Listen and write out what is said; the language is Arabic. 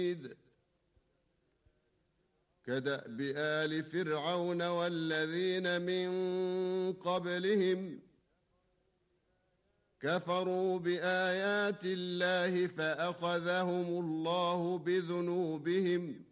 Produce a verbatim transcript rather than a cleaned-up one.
كدأب آل فرعون والذين من قبلهم كفروا بآيات الله فأخذهم الله بذنوبهم